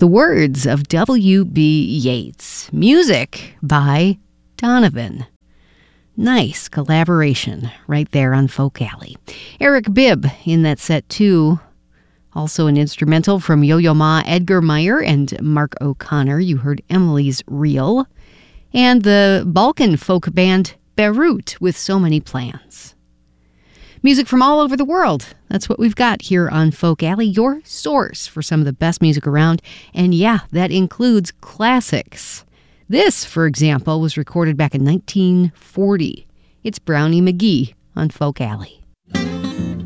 The words of W.B. Yeats. Music by Donovan. Nice collaboration right there on Folk Alley. Eric Bibb in that set too. Also an instrumental from Yo-Yo Ma, Edgar Meyer, and Mark O'Connor. You heard Emily's Reel. And the Balkan folk band Beirut with So Many Plans. Music from all over the world. That's what we've got here on Folk Alley, your source for some of the best music around. And yeah, that includes classics. This, for example, was recorded back in 1940. It's Brownie McGhee on Folk Alley.